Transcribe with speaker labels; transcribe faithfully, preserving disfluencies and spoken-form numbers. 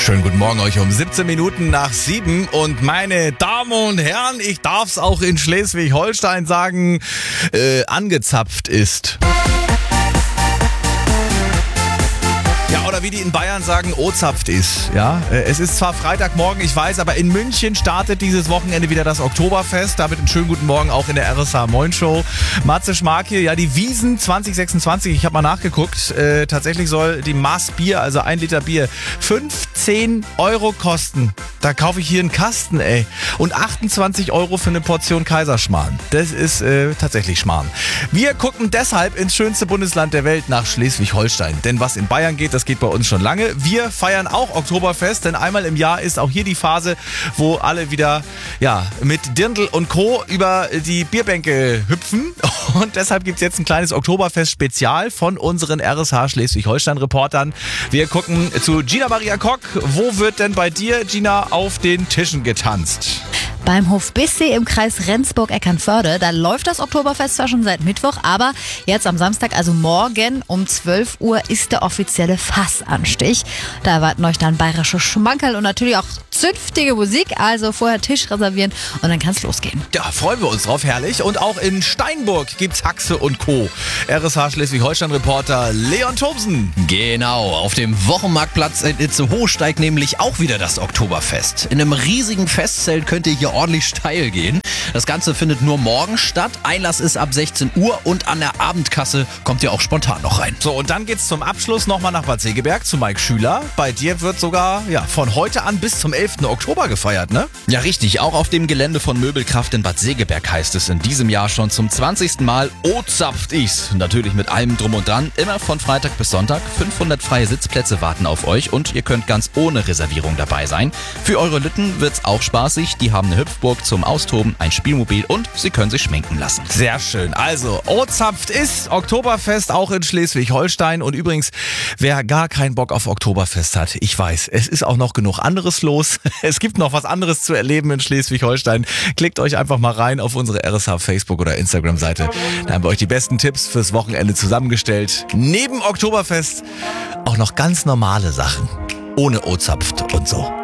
Speaker 1: Schönen guten Morgen euch um siebzehn Minuten nach sieben und meine Damen und Herren, ich darf es auch in Schleswig-Holstein sagen, äh, angezapft ist. Ja, oder wie die in Bayern sagen, ozapft ist. Ja, es ist zwar Freitagmorgen, ich weiß, aber in München startet dieses Wochenende wieder das Oktoberfest. Damit einen schönen guten Morgen auch in der R S H Moin Show. Matze Schmark hier, ja, die Wiesn zwanzig sechsundzwanzig, ich habe mal nachgeguckt, äh, tatsächlich soll die Maß Bier, also ein Liter Bier, fünfzehn Euro kosten. Da kaufe ich hier einen Kasten, ey. Und achtundzwanzig Euro für eine Portion Kaiserschmarrn. Das ist äh, tatsächlich Schmarrn. Wir gucken deshalb ins schönste Bundesland der Welt, nach Schleswig-Holstein. Denn was in Bayern geht, das geht bei uns schon lange. Wir feiern auch Oktoberfest, denn einmal im Jahr ist auch hier die Phase, wo alle wieder ja, mit Dirndl und Co. über die Bierbänke hüpfen. Und deshalb gibt es jetzt ein kleines Oktoberfest-Spezial von unseren R S H Schleswig-Holstein-Reportern. Wir gucken zu Gina Maria Kock. Wo wird denn bei dir, Gina, auf den Tischen getanzt?
Speaker 2: Beim Hof Bissee im Kreis Rendsburg-Eckernförde, da läuft das Oktoberfest zwar schon seit Mittwoch, aber jetzt am Samstag, also morgen um zwölf Uhr, ist der offizielle Fassanstich. Da erwarten euch dann bayerische Schmankerl und natürlich auch zünftige Musik, also vorher Tisch reservieren und dann kann es losgehen.
Speaker 1: Ja, freuen wir uns drauf, herrlich. Und auch in Steinburg gibt's Haxe und Co. R S H Schleswig-Holstein-Reporter Leon Thomsen.
Speaker 3: Genau, auf dem Wochenmarktplatz in Itzehoe steigt nämlich auch wieder das Oktoberfest. In einem riesigen Festzelt könnt ihr hier ordentlich steil gehen. Das Ganze findet nur morgen statt. Einlass ist ab sechzehn Uhr und an der Abendkasse kommt ihr auch spontan noch rein.
Speaker 1: So, und dann geht's zum Abschluss nochmal nach Bad Segeberg zu Mike Schüler. Bei dir wird sogar ja, von heute an bis zum elften Oktober gefeiert, ne?
Speaker 4: Ja, richtig. Auch auf dem Gelände von Möbelkraft in Bad Segeberg heißt es in diesem Jahr schon zum zwanzigsten Mal ozapft ich's. Natürlich mit allem drum und dran. Immer von Freitag bis Sonntag. fünfhundert freie Sitzplätze warten auf euch und ihr könnt ganz ohne Reservierung dabei sein. Für eure Lütten wird's auch spaßig. Die haben eine Hüpfburg zum Austoben, ein Spielmobil und sie können sich schminken lassen.
Speaker 1: Sehr schön. Also, ozapft ist Oktoberfest auch in Schleswig-Holstein. Und übrigens, wer gar keinen Bock auf Oktoberfest hat, ich weiß, es ist auch noch genug anderes los. Es gibt noch was anderes zu erleben in Schleswig-Holstein. Klickt euch einfach mal rein auf unsere R S H Facebook- oder Instagram-Seite. Da haben wir euch die besten Tipps fürs Wochenende zusammengestellt. Neben Oktoberfest auch noch ganz normale Sachen. Ohne ozapft und so.